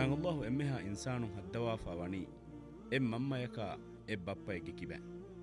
man Allahu emmeha insanu haddawa fawani mammayaka bappayge kiba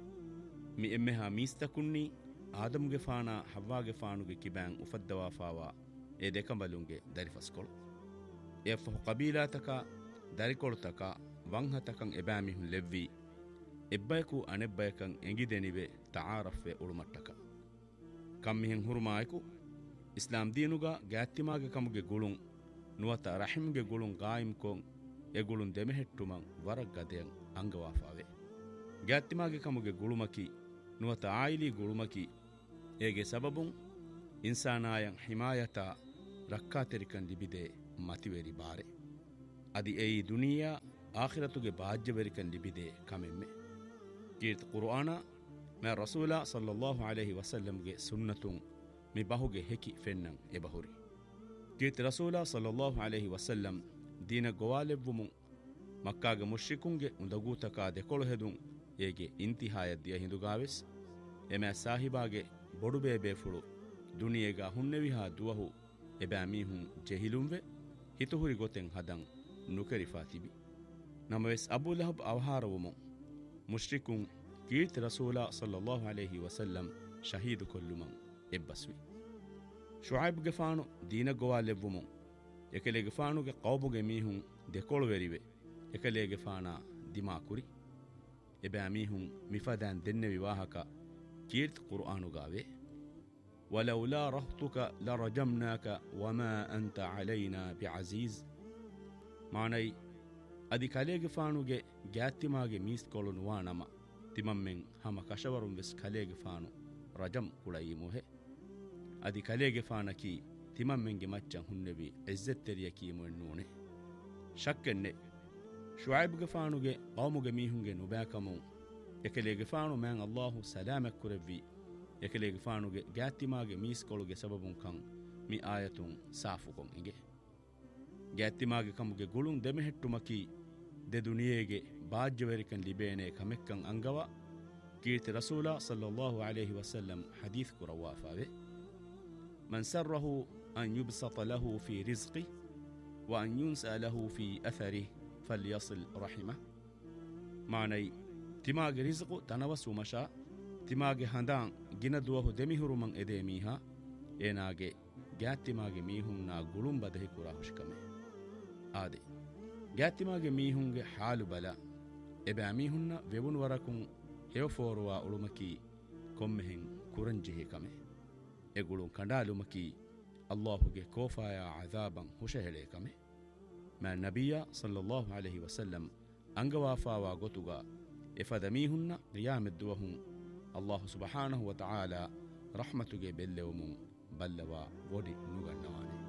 mi emmeha mistakunni ಆದಮ್ಗೆ ಫಾನ ಹವ್ವಾಗೆ ಫಾನುಗೆ ಕಿಬ್ಯಾಂ ಉಫದ್ದವಾ fava ದೇಕಂಬಲುಂಗೆ ದರಿಫಸ್ಕೊಳು ಎಫ್ಫಹು ಕಬೀಲಾತಕ ದರಿಕೊಳುತಕ ವಂಹತಕಂ ಎಬಾಮಿಹುಂ ಲೆವ್ವಿ ಎಬ್ಬಯಕು ಅನೆಬ್ಬಯಕಂ ಎಂಗಿದೆನಿವೆ ತಾರಫ್ವೆ ಉಳುಮಟ್ಟಕ ಕಮ್ಮಿಹೆಂ ಹುರುಮಾಯಕು ಇಸ್ಲಾಂ ದೀನುಗ ಗ್ಯಾತ್ತಿಮಾಗೆ ಕಮುಗೆ ಗುಳುಂ ನುವತ ರಹಿಮ್ಗೆ ಗುಳುಂ ಗಾಯಿಂ ಕೊಂ ಎಗುಳುಂ ದೆಮೆಹೆಟ್ಟುಮಂ ವರಗ್ ಗದೆಯಂ ಅಂಗವಾಫಾವೆ ಗ್ಯಾತ್ತಿಮಾಗೆ ಕಮುಗೆ ಗುಳುಮಕಿ ನುವತ oily ಗುಳುಮಕಿ ಏಗೆ ಸಬಬುಂ ಇನ್ಸಾನಾಯಂ ಹಿಮಾಯತ ರಕ್ಕಾತೆರಿಕನ್ ಲಿಬಿದೆ ಮತಿವೆರಿ ಬಾರೆ ಅದಿ ಏಯಿ ದುನಿಯಾ ಆಖಿರತುಗೆ ಬಾಜ್ಯವೆರಿಕನ್ ಲಿಬಿದೆ ಕಮೆಮ್ಮೆ ಕೀರ್ತ ಕುರ್ಆನ ಮಾ ರಸೂಲ ಸಲ್ಲಲ್ಲಾಹು ಅಲೈಹಿ ವಸಲ್ಲಂಗೆ ಸುನ್ನತುಂ ಮಿ ಬಹುಗೆ ಹೆಕಿ ಫೆನ್ನಂ ಎಬಹುರಿ ಕೀರ್ತ ರಸೂಲ ಸಲ್ಲಲ್ಲಾಹು ಅಲೈಹಿ ವಸಲ್ಲಂ ದೀನ ಗೋವಾಲೆವ್ವುಮು ಮಕ್ಕಾಗ ಮುಶ್ರಿಕುಂಗೆ ಉಂದಗೂತಕ ದೆಕೊಳು ಹೆದುಂ ಏಗೆ ಇಂತಿಹಾಯದ್ದಿಯ ಹಿಂದುಗಾವೆಸ್ ಎಮೆ ಸಾಹಿಬಾಗೆ ಬೊಡುಬೇ ಬೇಫುಳು ದುನಿಯೆಗ ಹುನ್ನೆವಿಹಾ ದುವಹು ಎಬෑ ಮೀಹುಂ ಜೆಹಿಲುಂವೆ ಹಿತುಹುರಿ ಗೊತೆಂ ಹದಂ ನುಕರಿಫಾ ತಿಬಿ ನಮವೆಸ್ Abu ಲಹಬ್ ಅವಹಾರವುಮು ಮುಶ್ರಿಕುಂ ಕೀರ್ತಿ ರಸೂಲ ಸಲ್ಲಲ್ಲಾಹು ಅಲೈಹಿ ವಸಲ್ಲಂ ಶಹೀದು ಕೊಲ್ಲುಮಂ ಎಬ್ಬಸ್ವಿ ಶುಐಬ್ಗೆ ಫಾನು ದೀನ ಗೋವಾಲೆವ್ವುಮು ಎಕಲೆಗೆ ಫಾನುಗೆ ಕೌಬುಗೆ ಮೀಹುಂ ದೆಕೊಳುವೆರಿವೆ ಎಕಲೆಗೆ fauna ದಿಮಾ ಕುರಿ ಎಬෑ ಮೀಹುಂ ಮಿಫದಾನ್ ದೆನ್ನೆ ವಿವಾಹಕ ಕೀರ್ತ್ ಕುರ್ಆನುಗಾವೆ ವಲೌಲಾ ರಹ್ತುಕ ಲರಜಮ್ನಾಕ ವಮಾ ಅಂತ ಅಲೈನಾ ಬಿಅಜೀಜ್ ಮಾನೈ ಅದಿ ಕಲೆಗೆ ಫಾನುಗೆ ಗ್ಯಾತ್ತಿಮಾಗೆ ಮೀಸ್ಕೊಳು ನುವಾ ನಮ ತಿಮಮ್ಮೆಂ ಹಮ ಕಶವರುಂ ವೆಸ್ ಕಲೆಗೆ ಫಾನು ರಜಂ ಕುಳಯಿ ಮುಹೆ ಅದಿ ಕಲೆಗೆ ಫಾನಕಿ ತಿಮಮ್ಮೆಂಗೆ ಮಚ್ಚಂ ಹುನ್ನೆವಿ ಇಜ್ಜತ್ತೆರಿಯ ಕೀಮುನ್ ನೂನೆ ಶಕ್ಕೆನ್ನೆ ಶುಐಬ್ಗೆ ಫಾನುಗೆ ಕೌಮುಗೆ ಮೀಹುಂಗೆ ನುಬ್ಯಾಕಮು ಎಕಲೆಗೆ ಫಾನು ಮ್ಯಾಂ ಅಲ್ಲಾಹು ಸಲಾಮಕ್ ಕುರೆವ್ವಿ ಎಕಲೆಗೆ ಫಾನುಗೆ ಗ್ಯಾತ್ತಿಮಾಗೆ ಮೀಸ್ಕೊಳುಗೆ ಸಬಬುಂ ಕಂ ಮಿ ಆಯತುಂ ಸಾಫುಕೊಂ ಇಂಗೆ ಗ್ಯಾತ್ತಿಮಾಗೆ ಕಮುಗೆ ಗುಳುಂ ದೆಮೆಹೆಟ್ಟುಮಕಿ ದೆ ದುನಿಯೆಗೆ ಬಾಜ್ಯವೆರಿಕನ್ ಲಿಬೇನೆ ಕಮೆಕ್ಕಂ ಅಂಗವ ಕೀರ್ತಿ ರಸೂಲ ಸಲ್ಲಲ್ಲಾಹು ಅಲೈಹಿ ವಸಲ್ಲಂ ಹದೀಸ್ ಕುರವಾಫಾವೆ ಮನ್ ಸರ್ರಹು ಅನ್ ಯುಬ್ಸತ ಲಹು ಫಿ ರಿಜ್ಕಿ ವ ಅನ್ ಯುನ್ಸಾ ಲಹು ಫಿ ಅಥರಿ ಫಲ್ಯಸಿಲ್ ರಹಿಮ ಮಾನೈ ತಿಮಾಗೆ ರಿಜ್ಕು ತನವಸು ಮಶಾ ತಿಮಾಗೆ ಹಂದಾಂ ಗಿನ ದುವಹು ದೆಮಿಹುರುಮಂ ಎದೆ ಮೀಹಾ ಏನಾಗೆ ಗ್ಯಾತ್ತಿಮಾಗೆ ಮೀಹುಂನಾ ಗುಳುಂ ಬದಹಿ ಕುರಾ ಹುಷ್ಕಮೆ ಆದೆ ಗ್ಯಾತ್ತಿಮಾಗೆ ಮೀಹುಂಗೆ ಹಾಲು ಬಲ ಎಬෑ ಮೀಹುನ್ನ ವೆವುನ್ ವರಕುಂ ಹೆವಫೋರುವಾ ಉಳುಮಕಿ ಕೊಮ್ಮೆಹೆಂ ಕುರಂಜಿಹಿ ಕಮೆ ಎಗುಳುಂ ಕಂಡಾಲುಮಕಿ ಅಲ್ಲಾಹುಗೆ ಕೋಫಾಯ ಅಜಾಬಂ ಹುಷಹೆಳೆ ಕಮೆ ಮಾ ನಬಿಯ ಸಲ್ಲಲ್ಲಾಹು ಅಲೈಹಿ ವಸಲ್ಲಂ ಅಂಗವಾಫಾವಾ ಗೊತುಗ ಎಫದ ಮೀಹುನ್ನ ರಿಯಾಮೆದ್ದುವಹುಂ ಅಲ್ಲಾಹು ಸುಬ್ಹಾನಹು ವ ತಆಲಾ ರಹ್ಮತುಗೆ ಬೆಲ್ಲೆವುಮು ಬಲ್ಲವ ಒಡಿ ನುಗನ್ನವಾನೆ